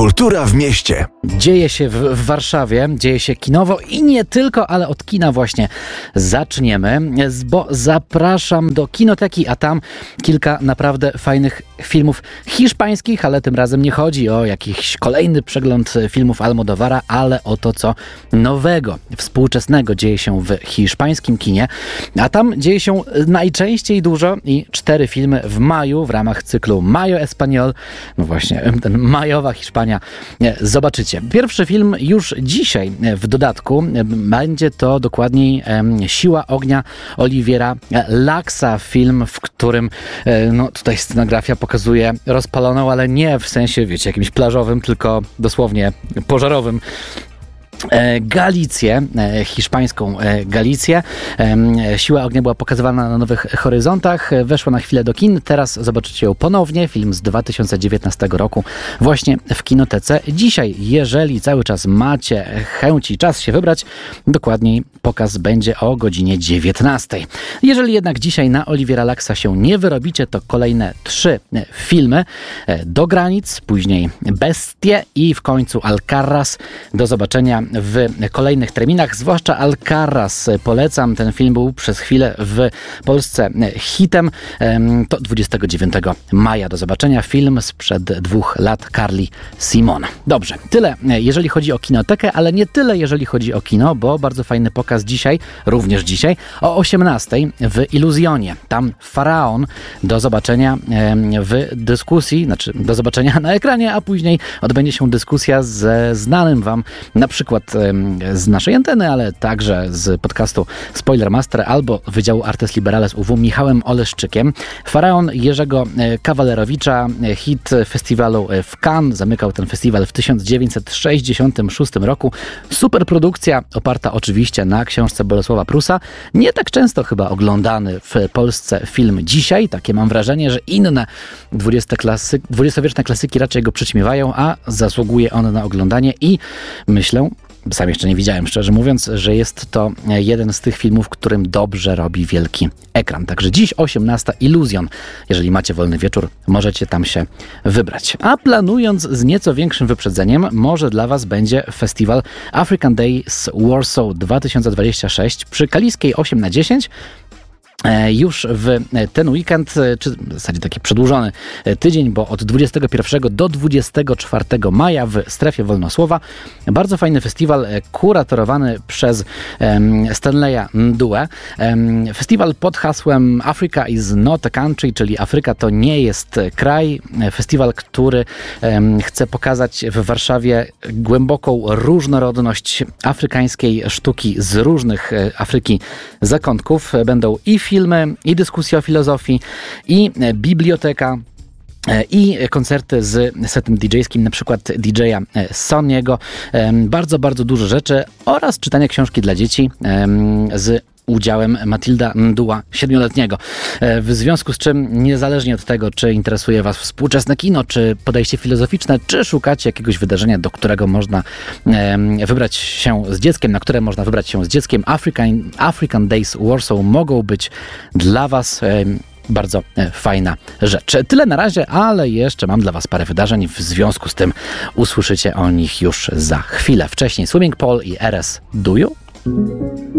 Kultura w mieście. Dzieje się w Warszawie, dzieje się kinowo i nie tylko, ale od kina właśnie zaczniemy, bo zapraszam do kinoteki, a tam kilka naprawdę fajnych filmów hiszpańskich, ale tym razem nie chodzi o jakiś kolejny przegląd filmów Almodóvara, ale o to, co nowego, współczesnego dzieje się w hiszpańskim kinie, a tam dzieje się najczęściej dużo i 4 filmy w maju w ramach cyklu Mayo Español, no właśnie, ten majowa Hiszpania. Zobaczycie. Pierwszy film już dzisiaj w dodatku będzie to dokładniej Siła ognia Oliviera Laxa. Film, w którym tutaj scenografia pokazuje rozpaloną, ale nie w sensie, wiecie, jakimś plażowym, tylko dosłownie pożarowym Galicję, hiszpańską Galicję. Siła ognia była pokazywana na Nowych Horyzontach, weszła na chwilę do kin, teraz zobaczycie ją ponownie, film z 2019 roku właśnie w kinotece. Dzisiaj, jeżeli cały czas macie chęć i czas się wybrać, dokładniej pokaz będzie o godzinie 19. Jeżeli jednak dzisiaj na Oliviera Laxa się nie wyrobicie, to kolejne 3 filmy do granic, później Bestie i w końcu Alcarraz. Do zobaczenia w kolejnych terminach, zwłaszcza Alcarraz polecam. Ten film był przez chwilę w Polsce hitem. To 29 maja do zobaczenia. Film sprzed 2 lat Carly Simon. Dobrze, tyle jeżeli chodzi o kinotekę, ale nie tyle jeżeli chodzi o kino, bo bardzo fajny pokaz dzisiaj, również dzisiaj, o 18 w Iluzjonie. Tam Faraon do zobaczenia w dyskusji, znaczy do zobaczenia na ekranie, a później odbędzie się dyskusja ze znanym wam na przykład z naszej anteny, ale także z podcastu Spoilermaster albo Wydziału Artes Liberales UW Michałem Oleszczykiem. Faraon Jerzego Kawalerowicza, hit festiwalu w Cannes, zamykał ten festiwal w 1966 roku. Superprodukcja oparta oczywiście na książce Bolesława Prusa. Nie tak często chyba oglądany w Polsce film dzisiaj. Takie mam wrażenie, że inne dwudziestowieczne klasyki raczej go przyćmiewają, a zasługuje on na oglądanie i myślę, sam jeszcze nie widziałem, szczerze mówiąc, że jest to jeden z tych filmów, którym dobrze robi wielki ekran. Także dziś 18 Iluzjon. Jeżeli macie wolny wieczór, możecie tam się wybrać. A planując z nieco większym wyprzedzeniem, może dla Was będzie festiwal African Days Warsaw 2026 przy Kaliskiej 8/10. Już w ten weekend, czy w zasadzie taki przedłużony tydzień, bo od 21 do 24 maja w Strefie Wolnosłowa. Bardzo fajny festiwal kuratorowany przez Stanleya Nduę. Festiwal pod hasłem Africa is not a country, czyli Afryka to nie jest kraj. Festiwal, który chce pokazać w Warszawie głęboką różnorodność afrykańskiej sztuki z różnych Afryki zakątków. Będą i filmy, i dyskusje o filozofii, i biblioteka, i koncerty z setem DJ-skim, na przykład DJ-a Soniego. Bardzo, bardzo dużo rzeczy oraz czytanie książki dla dzieci z udziałem Matilda Ndua, 7-letniego. W związku z czym, niezależnie od tego, czy interesuje Was współczesne kino, czy podejście filozoficzne, czy szukacie jakiegoś wydarzenia, do którego można wybrać się z dzieckiem, na które można wybrać się z dzieckiem, African Days Warsaw mogą być dla Was bardzo fajna rzecz. Tyle na razie, ale jeszcze mam dla Was parę wydarzeń. W związku z tym usłyszycie o nich już za chwilę. Wcześniej Swimming Pool i RS Do You?